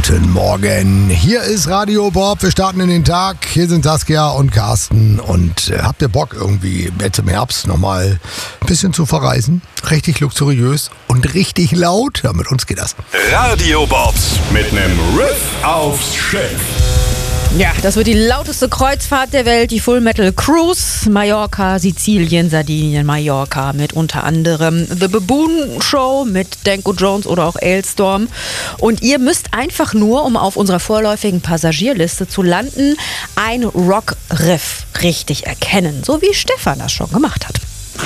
Guten Morgen, hier ist Radio Bob, wir starten in den Tag, hier sind Saskia und Carsten und habt ihr Bock irgendwie jetzt im Herbst nochmal ein bisschen zu verreisen? Richtig luxuriös und richtig laut, ja, mit uns geht das. Radio Bobs mit nem Riff aufs Schiff. Ja, das wird die lauteste Kreuzfahrt der Welt, die Full Metal Cruise. Mallorca, Sizilien, Sardinien, Mallorca mit unter anderem The Baboon Show mit Danko Jones oder auch Ailstorm. Und ihr müsst einfach nur, um auf unserer vorläufigen Passagierliste zu landen, ein Rock-Riff richtig erkennen, so wie Stefan das schon gemacht hat.